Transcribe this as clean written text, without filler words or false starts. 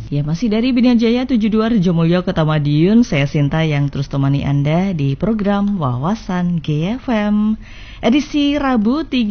Ya, masih dari Bina Jaya 72 Rejomulyo Kota Madiun, saya Sinta yang terus temani Anda di program Wawasan GFM edisi Rabu 3